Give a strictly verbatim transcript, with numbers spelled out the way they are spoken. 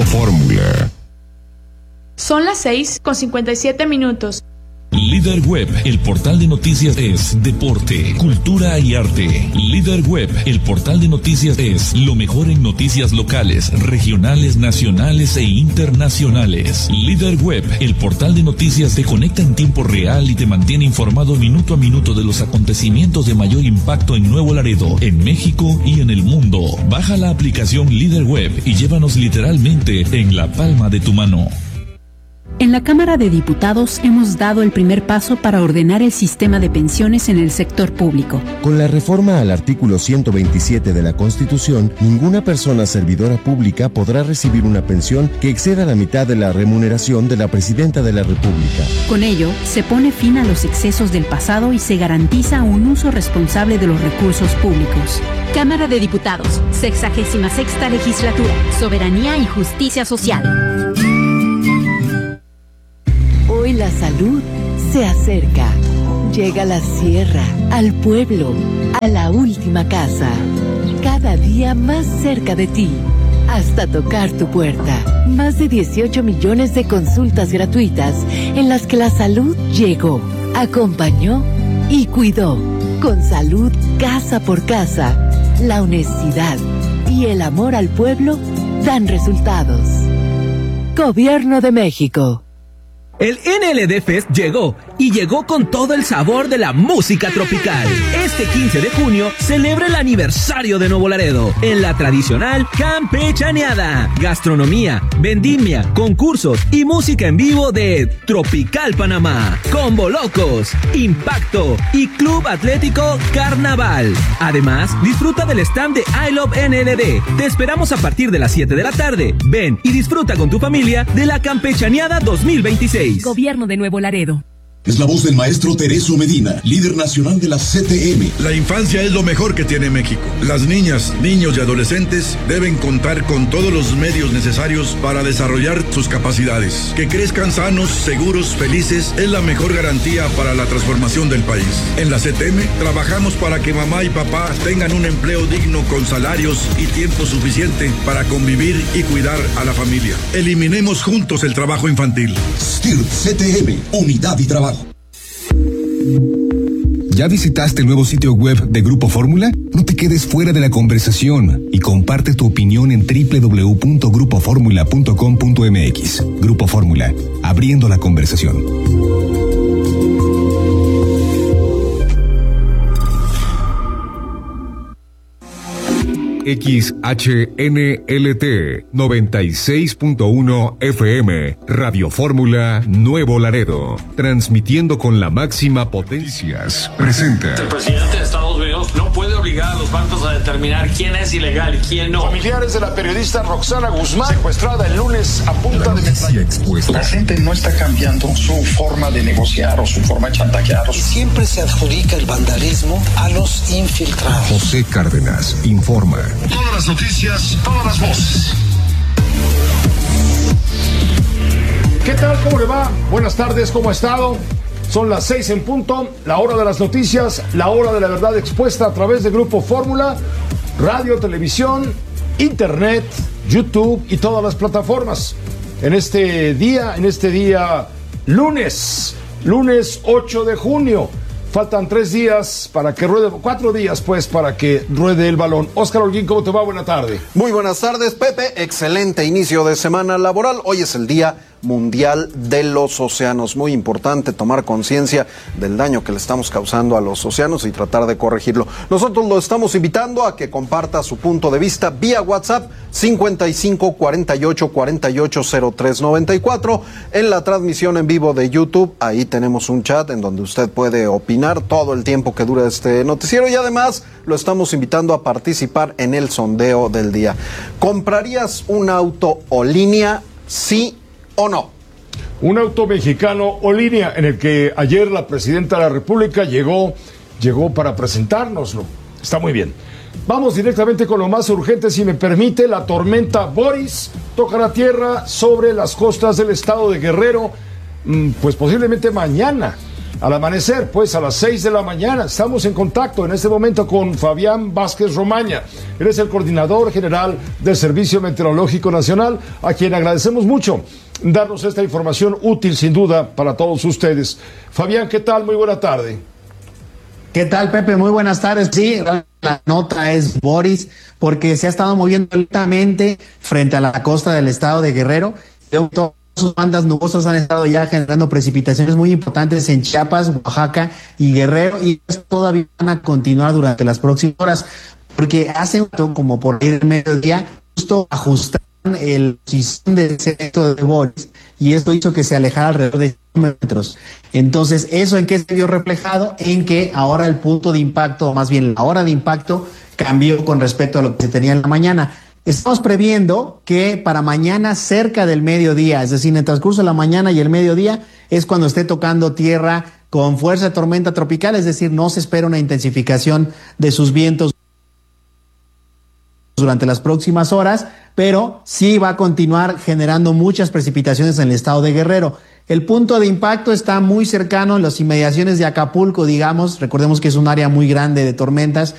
Fórmula. Son las seis con cincuenta y siete minutos. Líder Web, el portal de noticias es deporte, cultura y arte. Líder Web, el portal de noticias es lo mejor en noticias locales, regionales, nacionales e internacionales. Líder Web, el portal de noticias te conecta en tiempo real y te mantiene informado minuto a minuto de los acontecimientos de mayor impacto en Nuevo Laredo, en México y en el mundo. Baja la aplicación Líder Web y llévanos literalmente en la palma de tu mano. En la Cámara de Diputados hemos dado el primer paso para ordenar el sistema de pensiones en el sector público. Con la reforma al artículo ciento veintisiete de la Constitución, ninguna persona servidora pública podrá recibir una pensión que exceda la mitad de la remuneración de la Presidenta de la República. Con ello, se pone fin a los excesos del pasado y se garantiza un uso responsable de los recursos públicos. Cámara de Diputados, sexagésima sexta legislatura, soberanía y justicia social. Hoy la salud se acerca. Llega a la sierra, al pueblo, a la última casa. Cada día más cerca de ti, hasta tocar tu puerta. Más de dieciocho millones de consultas gratuitas en las que la salud llegó, acompañó y cuidó. Con salud casa por casa, la honestidad y el amor al pueblo dan resultados. Gobierno de México. El N L D Fest llegó, y llegó con todo el sabor de la música tropical. Este quince de junio celebra el aniversario de Nuevo Laredo en la tradicional campechaneada. Gastronomía, vendimia, concursos y música en vivo de Tropical Panamá, Combo Locos, Impacto y Club Atlético Carnaval. Además, disfruta del stand de I Love N L D. Te esperamos a partir de las siete de la tarde. Ven y disfruta con tu familia de la campechaneada dos mil veintiséis. Gobierno de Nuevo Laredo. Es la voz del maestro Teresio Medina, líder nacional de la C T M. La infancia es lo mejor que tiene México. Las niñas, niños y adolescentes deben contar con todos los medios necesarios para desarrollar sus capacidades. Que crezcan sanos, seguros, felices es la mejor garantía para la transformación del país. En la C T M trabajamos para que mamá y papá tengan un empleo digno con salarios y tiempo suficiente para convivir y cuidar a la familia. Eliminemos juntos el trabajo infantil. S T I R C T M, unidad y trabajo. ¿Ya visitaste el nuevo sitio web de Grupo Fórmula? No te quedes fuera de la conversación y comparte tu opinión en doble u doble u doble u punto grupo fórmula punto com punto m x. Grupo Fórmula, abriendo la conversación. X H N L T noventa y seis punto uno F M, Radio Fórmula Nuevo Laredo, transmitiendo con la máxima potencia. Presenta. El presidente de Estados Unidos no puede obligar a los bancos a determinar quién es ilegal y quién no. Familiares de la periodista Roxana Guzmán, secuestrada el lunes a punta de metralla expuesta. La gente no está cambiando su forma de negociar o su forma de chantajear. Y siempre se adjudica el vandalismo a los infiltrados. José Cárdenas informa. Todas las noticias, todas las voces. ¿Qué tal? ¿Cómo le va? Buenas tardes, ¿cómo ha estado? Son las seis en punto, la hora de las noticias, la hora de la verdad expuesta a través de Grupo Fórmula, radio, televisión, internet, YouTube y todas las plataformas. En este día, en este día lunes, lunes ocho de junio. Faltan tres días para que ruede, cuatro días pues para que ruede el balón. Óscar Holguín, ¿cómo te va? Buena tarde. Muy buenas tardes, Pepe. Excelente inicio de semana laboral. Hoy es el Día Mundial de los Océanos. Muy importante tomar conciencia del daño que le estamos causando a los océanos y tratar de corregirlo. Nosotros lo estamos invitando a que comparta su punto de vista vía WhatsApp cincuenta y cinco, cuarenta y ocho, cuarenta y ocho, cero tres noventa y cuatro. En la transmisión en vivo de YouTube, ahí tenemos un chat en donde usted puede opinar todo el tiempo que dura este noticiero y además lo estamos invitando a participar en el sondeo del día. ¿Comprarías un auto o línea, sí o no? Un auto mexicano o línea en el que ayer la presidenta de la República llegó, llegó para presentárnoslo. Está muy bien. Vamos directamente con lo más urgente, si me permite. La tormenta Boris toca la tierra sobre las costas del estado de Guerrero, pues posiblemente mañana. al amanecer, pues a las seis de la mañana. Estamos en contacto en este momento con Fabián Vázquez Romaña. Él es el coordinador general del Servicio Meteorológico Nacional, a quien agradecemos mucho darnos esta información útil, sin duda, para todos ustedes. Fabián, ¿qué tal? Muy buena tarde. ¿Qué tal, Pepe? Muy buenas tardes. Sí, la nota es Boris, porque se ha estado moviendo lentamente frente a la costa del estado de Guerrero. Todas sus bandas nubosas han estado ya generando precipitaciones muy importantes en Chiapas, Oaxaca y Guerrero, y todavía van a continuar durante las próximas horas, porque hace como por el mediodía justo ajustaron el sistema de efecto de Boris, y esto hizo que se alejara alrededor de metros. Entonces, ¿eso en qué se vio reflejado? En que ahora el punto de impacto, o más bien la hora de impacto, cambió con respecto a lo que se tenía en la mañana. Estamos previendo que para mañana cerca del mediodía, es decir, en el transcurso de la mañana y el mediodía, es cuando esté tocando tierra con fuerza de tormenta tropical, es decir, no se espera una intensificación de sus vientos durante las próximas horas, pero sí va a continuar generando muchas precipitaciones en el estado de Guerrero. El punto de impacto está muy cercano en las inmediaciones de Acapulco, digamos, recordemos que es un área muy grande de tormentas,